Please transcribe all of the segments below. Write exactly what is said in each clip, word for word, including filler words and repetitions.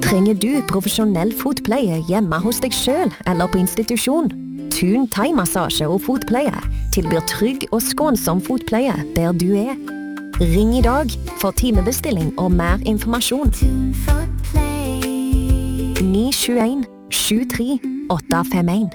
Trenger du profesjonell fotpleie hjemme hos deg selv eller på institusjon? Thun thai-massasje og fotpleie tilbyr trygg og skånsom fotpleie der du er. Ring i dag for timebestilling og mer informasjon. ni sju en sju tre åtte fem en.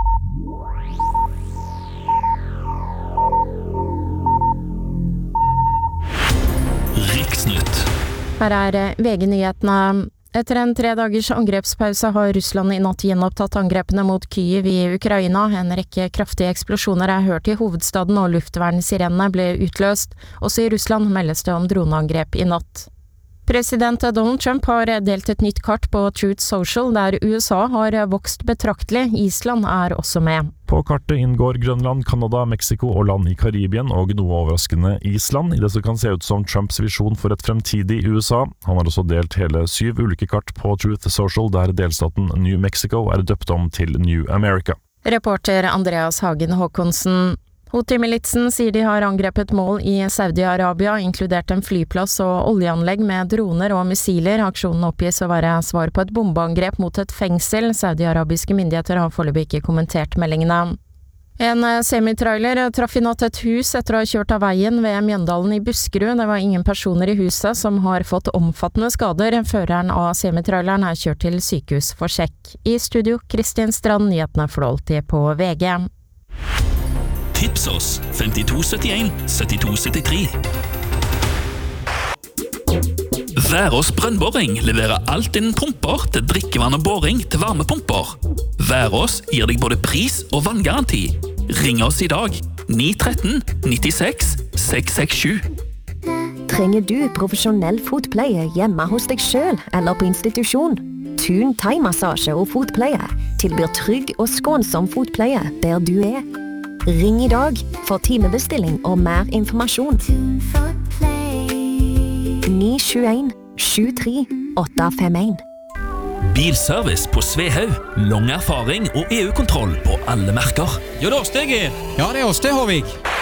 Riksnytt. Her er V G-nyhetene. Etter en tre dagers angrepspause har Russland i natt gjenopptatt angrepene mot Kyiv i Ukraina. En rekke kraftige eksplosjoner er hørt i hovedstaden, og luftvernsirenene ble utløst. Også i Russland meldes det om droneangrep i natt. President Donald Trump har delt et nytt kart på Truth Social, der U S A har vokst betraktelig. Island er også med. På kartet inngår Grønland, Kanada, Mexico og land i Karibien, og noe overraskende Island, i det som kan se ut som Trumps visjon for et fremtidig U S A. Han har også delt hele syv ulike kart på Truth Social, der delstaten New Mexico er døpt om til New America. Reporter Andreas Hagen Håkonsen. Houthi-militsen sier de har angrepet mål i Saudi-Arabia, inkludert en flyplass og oljeanlegg med droner og missiler. Aksjonen oppgis å være svar på et bombeangrep mot et fengsel. Saudi-arabiske myndigheter har foreløpig ikke kommentert meldingene. En semitrailer traff i natt et hus etter å ha kjørt av veien ved Mjøndalen i Buskerud. Det var ingen personer i huset som har fått omfattende skader. Føreren av semitraileren er kjørt til sykehus for sjekk. I studio, Kristin Strand, nyhetene får du alltid på V G. Tips oss femtito syttien syttito syttitre. Værås brønnboring leverer alt innen pumper til drikkevann og boring til varmepumper. Værås gir deg både pris og vanngaranti. Ring oss i dag ni ett tre nittiseks seks seks sju. Trenger du profesjonell fotpleie hjemme hos deg selv eller på institusjon? Thun thai-massasje og fotpleie tilbyr trygg og skånsom fotpleie der du er. Ring i dag for timebestilling og mer informasjon. ni sju en sju tre åtte fem en. Bilservice på Svehaug. Lang erfaring og E U-kontroll på alle merker. Ja, det er oss det, Geir. Ja, det er oss det, Håvik.